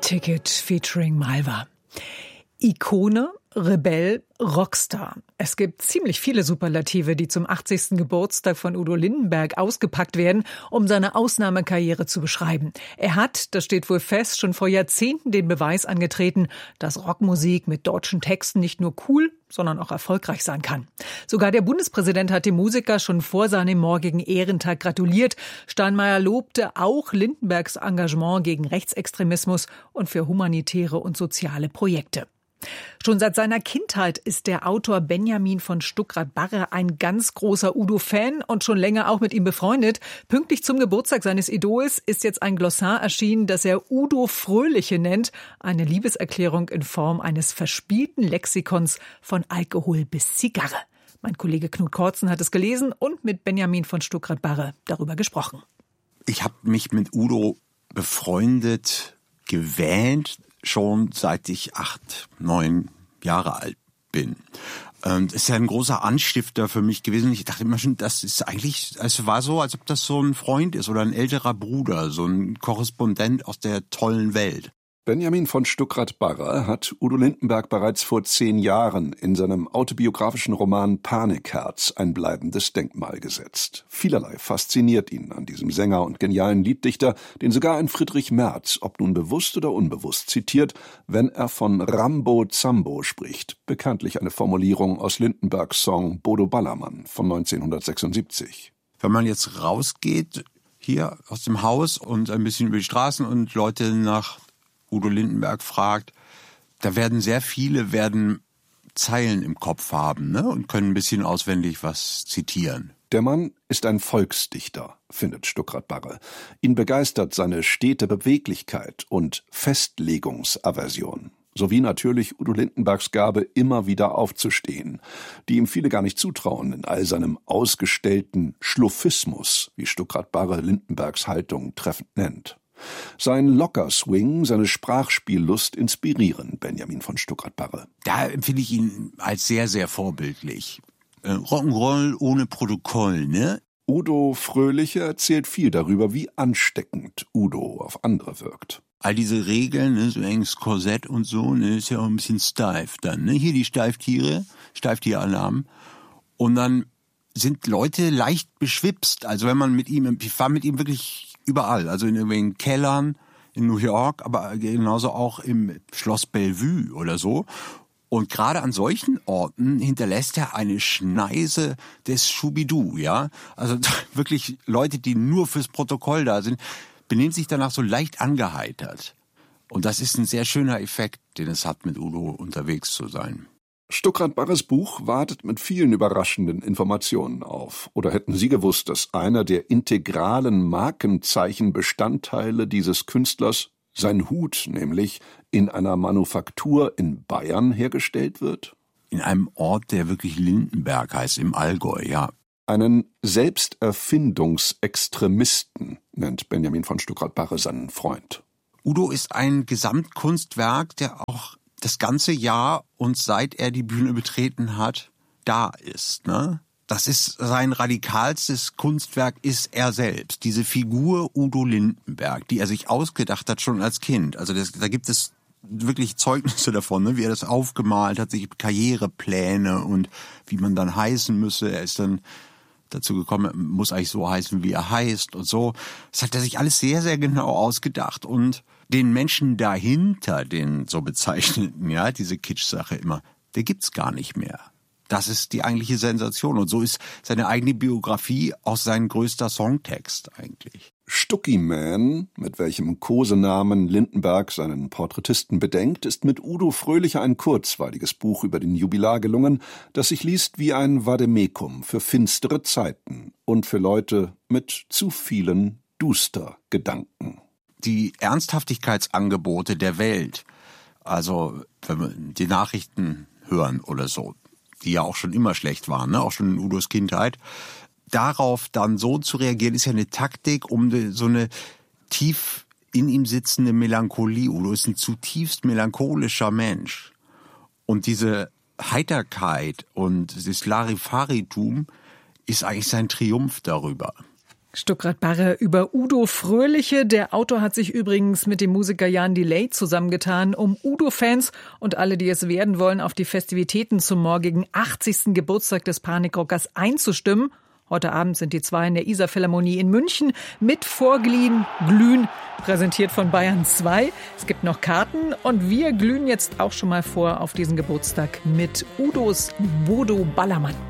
Ticket featuring Malva. Ikone, Rebell, Rockstar. Es gibt ziemlich viele Superlative, die zum 80. Geburtstag von Udo Lindenberg ausgepackt werden, um seine Ausnahmekarriere zu beschreiben. Er hat, das steht wohl fest, schon vor Jahrzehnten den Beweis angetreten, dass Rockmusik mit deutschen Texten nicht nur cool, sondern auch erfolgreich sein kann. Sogar der Bundespräsident hat dem Musiker schon vor seinem morgigen Ehrentag gratuliert. Steinmeier lobte auch Lindenbergs Engagement gegen Rechtsextremismus und für humanitäre und soziale Projekte. Schon seit seiner Kindheit ist der Autor Benjamin von Stuckrad-Barre ein ganz großer Udo-Fan und schon länger auch mit ihm befreundet. Pünktlich zum Geburtstag seines Idols ist jetzt ein Glossar erschienen, das er Udo Fröhliche nennt. Eine Liebeserklärung in Form eines verspielten Lexikons von Alkohol bis Zigarre. Mein Kollege Knut Kortzen hat es gelesen und mit Benjamin von Stuckrad-Barre darüber gesprochen. Ich habe mich mit Udo befreundet, gewähnt, schon seit ich 8, 9 Jahre alt bin. Das ist ja ein großer Anstifter für mich gewesen. Ich dachte immer schon, das ist eigentlich, es war so, als ob das so ein Freund ist oder ein älterer Bruder, so ein Korrespondent aus der tollen Welt. Benjamin von Stuckrad-Barre hat Udo Lindenberg bereits vor 10 Jahren in seinem autobiografischen Roman Panikherz ein bleibendes Denkmal gesetzt. Vielerlei fasziniert ihn an diesem Sänger und genialen Lieddichter, den sogar ein Friedrich Merz, ob nun bewusst oder unbewusst, zitiert, wenn er von Rambo Zambo spricht. Bekanntlich eine Formulierung aus Lindenbergs Song Bodo Ballermann von 1976. Wenn man jetzt rausgeht, hier aus dem Haus und ein bisschen über die Straßen und Leute nach Udo Lindenberg fragt, da werden sehr viele Zeilen im Kopf haben, ne, und können ein bisschen auswendig was zitieren. Der Mann ist ein Volksdichter, findet Stuckrad-Barre. Ihn begeistert seine stete Beweglichkeit und Festlegungsaversion. Sowie natürlich Udo Lindenbergs Gabe, immer wieder aufzustehen, die ihm viele gar nicht zutrauen in all seinem ausgestellten Schluffismus, wie Stuckrad-Barre Lindenbergs Haltung treffend nennt. Sein Lockerswing, seine Sprachspiellust inspirieren Benjamin von Stuckrad-Barre. Da empfinde ich ihn als sehr, sehr vorbildlich. Rock'n'Roll ohne Protokoll, ne? Udo Fröhliche erzählt viel darüber, wie ansteckend Udo auf andere wirkt. All diese Regeln, ne, so enges Korsett und so, ne, ist ja auch ein bisschen steif dann, ne? Hier die Steiftiereralarm. Und dann sind Leute leicht beschwipst. Also wenn man ich war mit ihm wirklich überall, also in irgendwelchen Kellern in New York, aber genauso auch im Schloss Bellevue oder so. Und gerade an solchen Orten hinterlässt er eine Schneise des Schubidu, ja. Also wirklich Leute, die nur fürs Protokoll da sind, benehmen sich danach so leicht angeheitert. Und das ist ein sehr schöner Effekt, den es hat, mit Udo unterwegs zu sein. Stuckrad-Barres Buch wartet mit vielen überraschenden Informationen auf. Oder hätten Sie gewusst, dass einer der integralen Markenzeichenbestandteile dieses Künstlers, sein Hut nämlich, in einer Manufaktur in Bayern hergestellt wird? In einem Ort, der wirklich Lindenberg heißt, im Allgäu, ja. Einen Selbsterfindungsextremisten nennt Benjamin von Stuckrad-Barre seinen Freund. Udo ist ein Gesamtkunstwerk, der auch das ganze Jahr und seit er die Bühne betreten hat, da ist, ne? Das ist sein radikalstes Kunstwerk, ist er selbst. Diese Figur Udo Lindenberg, die er sich ausgedacht hat schon als Kind. Also da gibt es wirklich Zeugnisse davon, ne? Wie er das aufgemalt hat, sich Karrierepläne und wie man dann heißen müsse. Er ist dann dazu gekommen, er muss eigentlich so heißen, wie er heißt und so. Das hat er sich alles sehr, sehr genau ausgedacht und den Menschen dahinter, den so bezeichneten, ja, diese Kitsch-Sache immer, der gibt's gar nicht mehr. Das ist die eigentliche Sensation. Und so ist seine eigene Biografie auch sein größter Songtext eigentlich. Stucky Man, mit welchem Kosenamen Lindenberg seinen Porträtisten bedenkt, ist mit Udo Fröhliche ein kurzweiliges Buch über den Jubilar gelungen, das sich liest wie ein Vademekum für finstere Zeiten und für Leute mit zu vielen Duster-Gedanken. Die Ernsthaftigkeitsangebote der Welt, also wenn wir die Nachrichten hören oder so, die ja auch schon immer schlecht waren, ne? Auch schon in Udos Kindheit, darauf dann so zu reagieren, ist ja eine Taktik, um so eine tief in ihm sitzende Melancholie. Udo ist ein zutiefst melancholischer Mensch. Und diese Heiterkeit und das Larifaritum ist eigentlich sein Triumph darüber. Stuckrad Barre über Udo Fröhliche. Der Autor hat sich übrigens mit dem Musiker Jan Delay zusammengetan, um Udo-Fans und alle, die es werden wollen, auf die Festivitäten zum morgigen 80. Geburtstag des Panikrockers einzustimmen. Heute Abend sind die 2 in der Isar-Philharmonie in München mit Vorglühen, präsentiert von Bayern 2. Es gibt noch Karten und wir glühen jetzt auch schon mal vor auf diesen Geburtstag mit Udos Bodo Ballermann.